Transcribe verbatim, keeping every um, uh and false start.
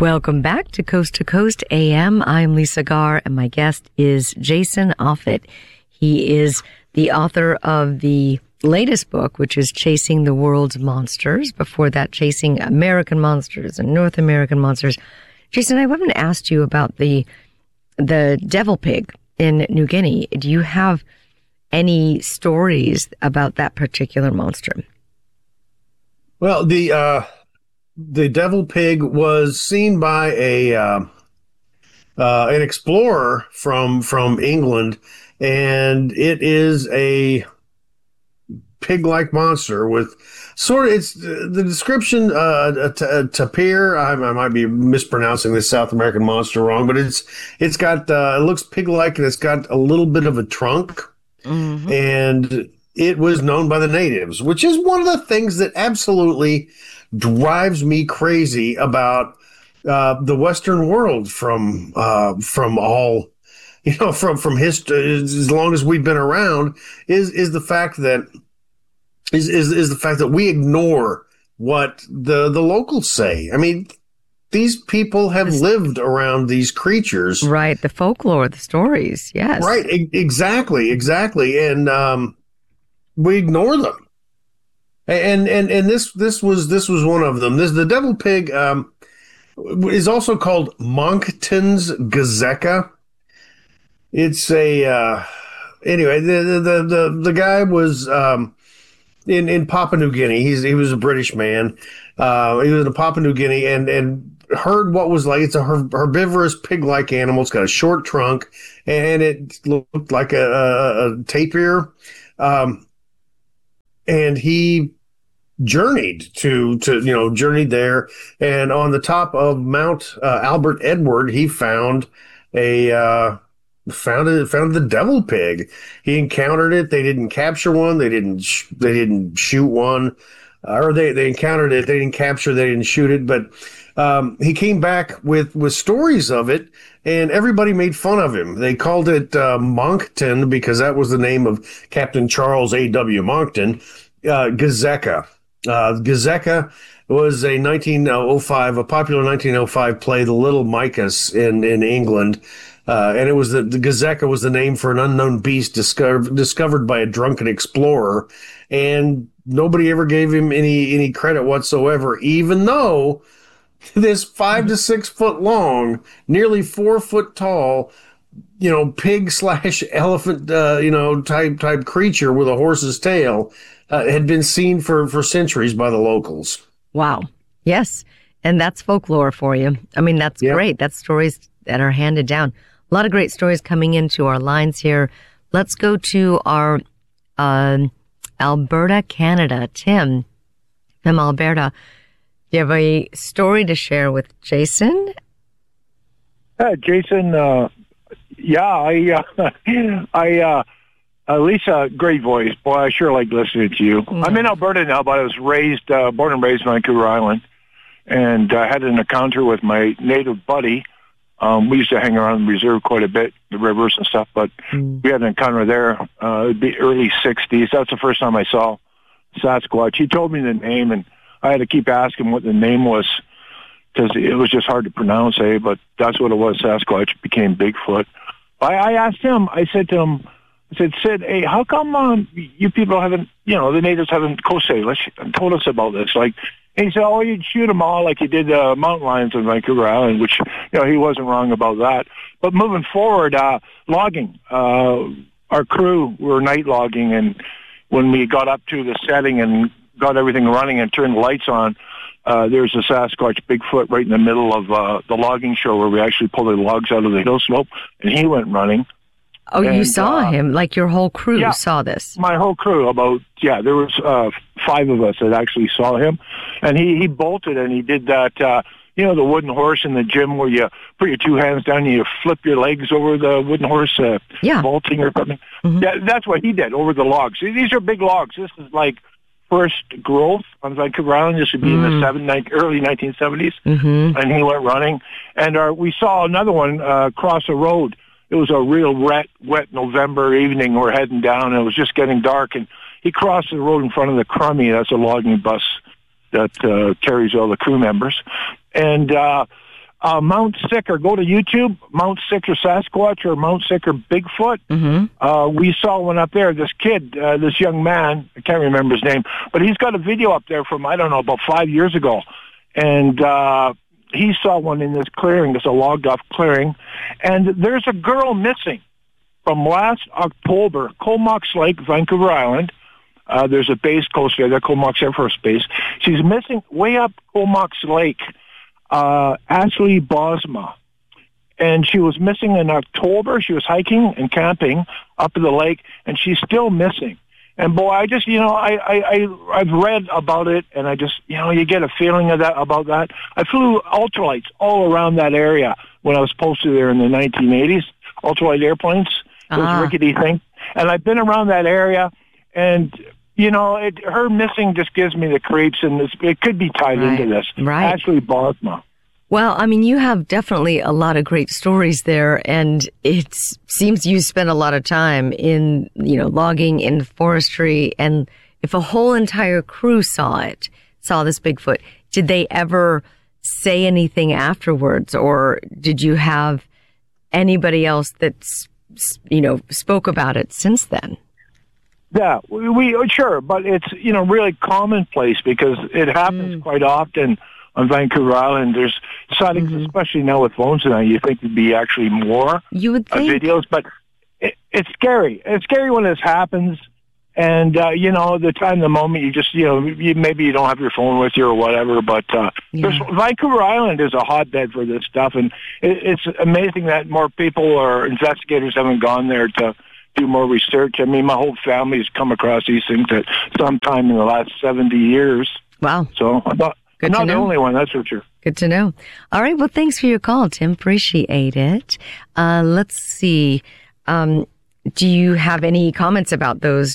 Welcome back to Coast to Coast A M. I'm Lisa Garr, and my guest is Jason Offutt. He is the author of the latest book, which is Chasing the World's Monsters. Before that, Chasing American Monsters and North American Monsters. Jason, I haven't asked you about the the devil pig in New Guinea. Do you have any stories about that particular monster? Well, the uh, the devil pig was seen by a uh, uh, an explorer from from England, and it is a pig-like monster with sort of, it's the description, uh, a, t- a tapir. I, I might be mispronouncing this South American monster wrong, but it's it's got uh, it looks pig-like, and it's got a little bit of a trunk, mm-hmm. and it was known by the natives, which is one of the things that absolutely drives me crazy about uh, the Western world from uh, from all, you know, from from history, as long as we've been around, is is the fact that is is is the fact that we ignore what the the locals say. I mean, these people have lived around these creatures, right? The folklore, the stories, yes, right, e- exactly, exactly, and um. we ignore them, and and and this this was this was one of them. This the devil pig um, is also called Monkton's Gazeka. It's a uh, anyway. The, the the the guy was um, in in Papua New Guinea. He's he was a British man. Uh, he was in Papua New Guinea and and heard what was like. It's a herbivorous pig-like animal. It's got a short trunk, and it looked like a, a, a tapir. Um, And he journeyed to, to, you know, journeyed there. And on the top of Mount uh, Albert Edward, he found a, uh, found it, found the devil pig. He encountered it. They didn't capture one. They didn't, sh- they didn't shoot one. Uh, or they, they encountered it. They didn't capture, they didn't shoot it. But, um, he came back with, with stories of it, and everybody made fun of him. They called it, uh, Monkton, because that was the name of Captain Charles A W. Monkton. Uh, Gazeka. Uh, Gazeka was a nineteen oh five, a popular nineteen oh five play, The Little Micas in, in England. Uh, and it was the, the Gazeka was the name for an unknown beast discovered, discovered by a drunken explorer. And nobody ever gave him any, any credit whatsoever, even though this five to six foot long, nearly four foot tall, you know, pig slash elephant, uh, you know, type, type creature with a horse's tail, uh, had been seen for, for centuries by the locals. Wow. Yes. And that's folklore for you. I mean, that's yep. great. That's stories that are handed down. A lot of great stories coming into our lines here. Let's go to our, uh, Alberta, Canada. Tim, from Alberta. Do you have a story to share with Jason? Uh, Jason, uh, yeah, I, uh, I, uh, uh, Lisa, great voice. Boy, I sure like listening to you. Mm. I'm in Alberta now, but I was raised, uh, born and raised in Vancouver Island, and I uh, had an encounter with my native buddy. Um, we used to hang around the reserve quite a bit, the rivers and stuff, but mm. we had an encounter there, uh, it'd be early sixties. That's the first time I saw Sasquatch. He told me the name, and I had to keep asking what the name was, because it was just hard to pronounce, eh? But that's what it was. Sasquatch became Bigfoot. I, I asked him, I said to him, I said, Sid, hey, how come um, you people haven't, you know, the natives haven't let's told us about this? Like, and he said, oh, you'd shoot them all like you did uh, mountain lions in Vancouver Island, which, you know, he wasn't wrong about that. But moving forward, uh, logging, uh, our crew were night logging, and when we got up to the setting and got everything running and turned the lights on, uh, there's a Sasquatch Bigfoot right in the middle of uh, the logging show where we actually pulled the logs out of the hill slope, and he went running. Oh, and, you saw uh, him? Like your whole crew yeah, saw this? My whole crew, about, yeah, there was uh, five of us that actually saw him. And he, he bolted, and he did that, uh, you know, the wooden horse in the gym where you put your two hands down and you flip your legs over the wooden horse, uh, yeah. bolting or something. Mm-hmm. Yeah, that's what he did over the logs. These are big logs. This is like first growth on Vancouver Island. This would be mm. in the seven, nine, early nineteen seventies. Mm-hmm. And he went running. And our, we saw another one uh, cross a road. It was a real wet, wet November evening. We're heading down, and it was just getting dark. And he crossed the road in front of the Crummy. That's a logging bus that uh, carries all the crew members. And uh, uh, Mount Sicker. Go to YouTube, Mount Sicker Sasquatch or Mount Sicker Bigfoot. Mm-hmm. Uh, we saw one up there. This kid, uh, this young man, I can't remember his name, but he's got a video up there from, I don't know, about five years ago. And uh, he saw one in this clearing, this a logged-off clearing. And there's a girl missing from last October, Comox Lake, Vancouver Island. Uh, there's a base close there, the Comox Air Force Base. She's missing way up Comox Lake, uh, Ashley Bosma. And she was missing in October. She was hiking and camping up in the lake, and she's still missing. And boy, I just, you know, I, I, I, I've read about it, and I just, you know, you get a feeling of that, about that. I flew ultralights all around that area when I was posted there in the nineteen eighties, ultralight airplanes, those uh-huh. rickety things. And I've been around that area, and you know, it, her missing just gives me the creeps, and this, it could be tied right. into this. Right. Ashley Bosma. Well, I mean, you have definitely a lot of great stories there, and it seems you spend a lot of time in, you know, logging, in forestry, and if a whole entire crew saw it, saw this Bigfoot, did they ever say anything afterwards, or did you have anybody else that's, you know, spoke about it since then? Yeah, we, we sure, but it's, you know, really commonplace because it happens mm. quite often on Vancouver Island. There's sightings, mm-hmm. especially now with phones now, you think there'd be actually more you would think. Uh, videos, but it, it's scary. It's scary when this happens, and, uh, you know, the time, the moment, you just, you know, you, maybe you don't have your phone with you or whatever, but uh, yeah. there's, Vancouver Island is a hotbed for this stuff, and it, it's amazing that more people or investigators haven't gone there to do more research. I mean, my whole family's come across these things at some time in the last seventy years. Wow. So I'm not, I'm not the only one, that's for sure. Good to know. All right. Well, thanks for your call, Tim. Appreciate it. Uh, let's see. Um, do you have any comments about those